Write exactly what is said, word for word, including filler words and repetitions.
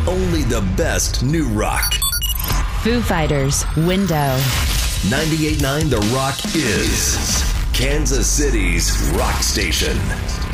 only the best new rock. Foo Fighters, Window. ninety-eight point nine The Rock is Kansas City's rock station.